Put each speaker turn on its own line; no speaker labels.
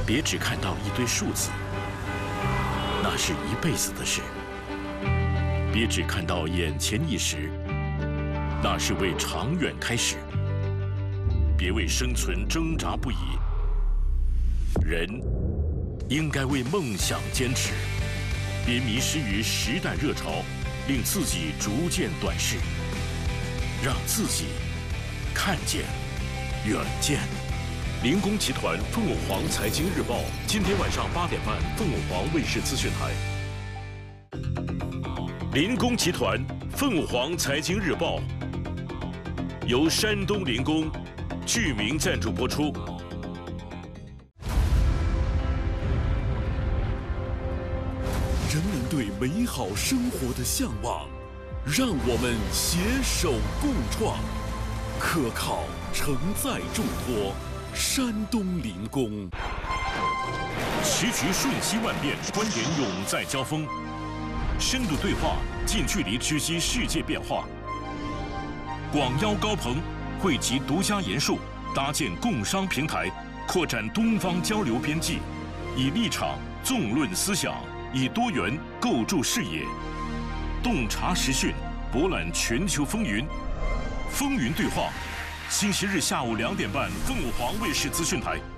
别只看到一堆数字，那是一辈子的事；别只看到眼前一时，那是为长远开始。别为生存挣扎不已，人应该为梦想坚持。别迷失于时代热潮，令自己逐渐短视，让自己看见远见。林工集团凤舞凰财经日报，今天晚上8点半，凤舞凰卫视资讯台。林工集团凤舞凰财经日报由山东林工剧名赞助播出。
人们对美好生活的向往，让我们携手共创，可靠承载重托。山东林工，
时局瞬息万变，观点永在交锋，深度对话，近距离直击世界变化。广邀高朋，汇集独家研述，搭建共商平台，扩展东方交流边际，以立场纵论思想，以多元构筑视野，洞察时讯，博览全球风云，风云对话。星期日下午2点半，凤舞凰卫视资讯台。